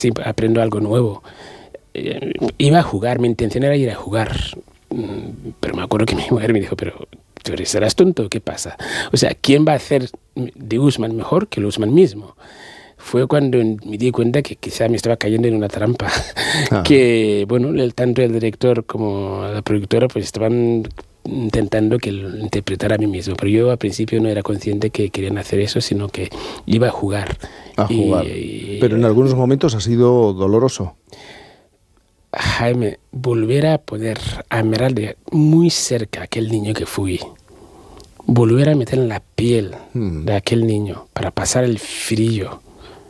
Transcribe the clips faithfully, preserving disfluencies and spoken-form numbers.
sí, aprendo algo nuevo. Eh, iba a jugar, mi intención era ir a jugar, pero me acuerdo que mi mujer me dijo, pero ¿tú serás tonto? ¿Qué pasa? O sea, ¿quién va a hacer de Usman mejor que el Usman mismo? Fue cuando me di cuenta que quizá me estaba cayendo en una trampa. Ah. Que, bueno, el, tanto el director como la productora pues estaban intentando que lo interpretara a mí mismo. Pero yo al principio no era consciente que querían hacer eso, sino que iba a jugar. A jugar. Y, pero en algunos momentos ha sido doloroso. Jaime, volver a poder admirar de muy cerca a aquel niño que fui. Volver a meter en la piel hmm. de aquel niño para pasar el frío.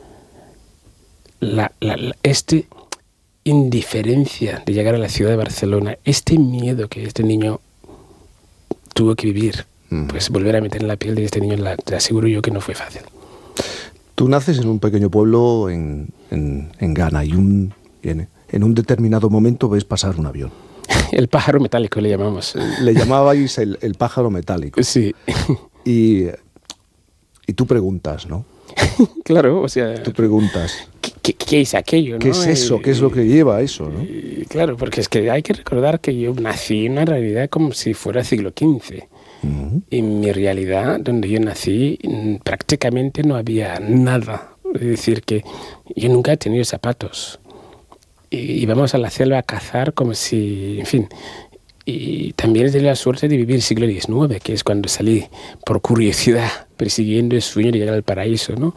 La, la, la, este indiferencia de llegar a la ciudad de Barcelona, este miedo que este niño tuvo que vivir, mm. pues volver a meter en la piel de este niño, la, te aseguro yo que no fue fácil. Tú naces en un pequeño pueblo en, en, en Ghana y un, en, en un determinado momento ves pasar un avión. El pájaro metálico le llamamos. Le llamabais el, el pájaro metálico. Sí. Y, y tú preguntas, ¿no? Claro, o sea... Tú preguntas... ¿Qué, qué, qué es aquello? ¿Qué ¿no? es eso? ¿Qué es lo que lleva a eso? ¿no? Claro, porque es que hay que recordar que yo nací en una realidad como si fuera siglo quince. Uh-huh. En mi realidad, donde yo nací, prácticamente no había nada. Es decir, que yo nunca he tenido zapatos. Y íbamos a la selva a cazar como si... En fin... Y también he tenido la suerte de vivir el siglo diecinueve, que es cuando salí por curiosidad, persiguiendo el sueño de llegar al paraíso, ¿no?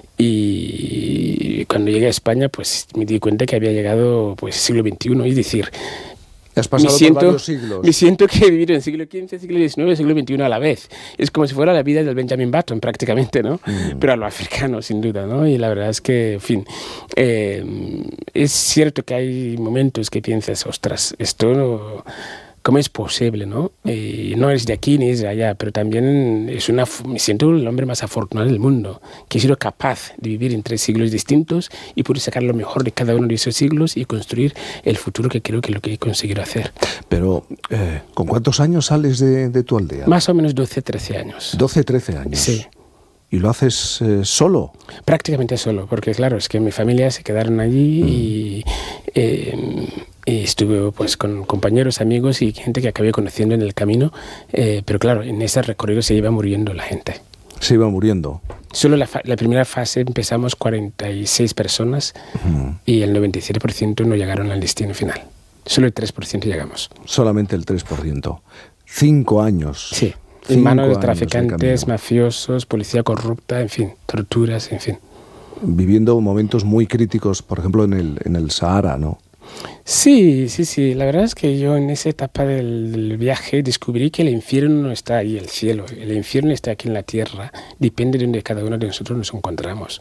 Y cuando llegué a España, pues me di cuenta que había llegado pues siglo veintiuno, es decir... Has pasado me siento, por varios siglos. Me siento que he vivido en el siglo quince, siglo diecinueve, siglo veintiuno a la vez. Es como si fuera la vida del Benjamin Button, prácticamente, ¿no? Mm. Pero a lo africano, sin duda, ¿no? Y la verdad es que, en fin, eh, es cierto que hay momentos que piensas, ostras, esto... No, ¿cómo es posible, no? Eh, no es de aquí ni es de allá, pero también es una, me siento el hombre más afortunado del mundo, que he sido capaz de vivir en tres siglos distintos y pude sacar lo mejor de cada uno de esos siglos y construir el futuro que creo que es lo que he conseguido hacer. Pero, eh, ¿con cuántos años sales de, de tu aldea? Más o menos doce, trece años. doce, trece años. Sí. ¿Y lo haces eh, solo? Prácticamente solo, porque claro, es que mi familia se quedaron allí mm. y... Eh, Y estuve pues con compañeros, amigos y gente que acabé conociendo en el camino, eh, pero claro, en ese recorrido se iba muriendo la gente. Se iba muriendo. Solo la, fa- la primera fase empezamos cuarenta y seis personas uh-huh. y el noventa y siete por ciento no llegaron al destino final. Solo el tres por ciento llegamos. Solamente el tres por ciento. Cinco años. Sí, en manos de traficantes, de mafiosos, policía corrupta, en fin, torturas, en fin. Viviendo momentos muy críticos, por ejemplo, en el, en el Sahara, ¿no? Sí, sí, sí. La verdad es que yo en esa etapa del, del viaje descubrí que el infierno no está ahí, el cielo. El infierno está aquí en la tierra. Depende de donde cada uno de nosotros nos encontramos.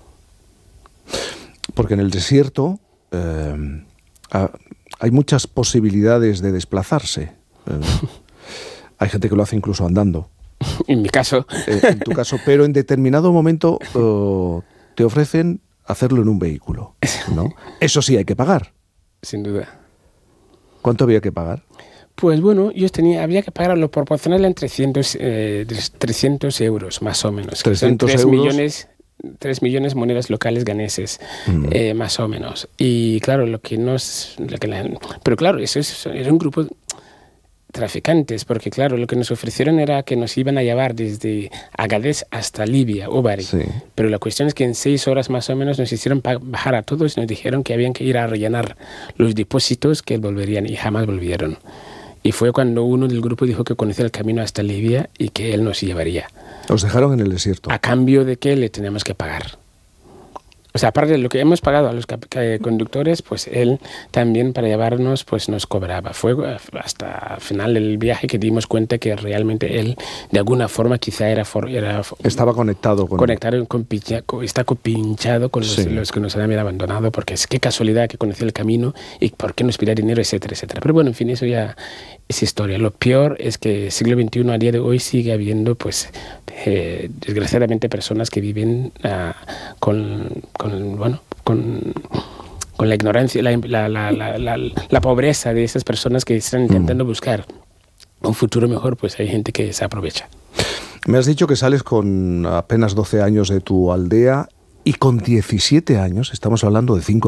Porque en el desierto eh, hay muchas posibilidades de desplazarse. Eh, hay gente que lo hace incluso andando. En mi caso. Eh, en tu caso. Pero en determinado momento eh, te ofrecen hacerlo en un vehículo, ¿no? Eso sí hay que pagar. Sin duda. ¿Cuánto había que pagar? Pues bueno, yo tenía, había que pagar lo proporcional en trescientos, eh, trescientos euros, más o menos. trescientos tres euros. millones, tres millones monedas locales ganeses, mm. eh, más o menos. Y claro, lo que nos... Lo que la, pero claro, eso es, era un grupo... traficantes, porque claro, lo que nos ofrecieron era que nos iban a llevar desde Agadez hasta Libia o Bari, sí. Pero la cuestión es que en seis horas más o menos nos hicieron bajar a todos y nos dijeron que habían que ir a rellenar los depósitos que volverían y jamás volvieron. Y fue cuando uno del grupo dijo que conocía el camino hasta Libia y que él nos llevaría. Os dejaron en el desierto. A cambio de que le teníamos que pagar. O sea, aparte de lo que hemos pagado a los conductores, pues él también para llevarnos pues nos cobraba. Fue hasta el final del viaje que dimos cuenta que realmente él, de alguna forma, quizá era... For, era Estaba conectado con... Conectado, con, con, está compinchado con los, sí. los que nos habían abandonado, porque es qué casualidad que conoció el camino y por qué nos pedía dinero, etcétera, etcétera. Pero bueno, en fin, eso ya es historia. Lo peor es que el siglo veintiuno a día de hoy sigue habiendo, pues, eh, desgraciadamente, personas que viven uh, con... con bueno con, con la ignorancia, la, la, la, la, la, la pobreza de esas personas que están intentando mm. buscar un futuro mejor, pues hay gente que se aprovecha. Me has dicho que sales con apenas doce años de tu aldea y con diecisiete años, estamos hablando de cinco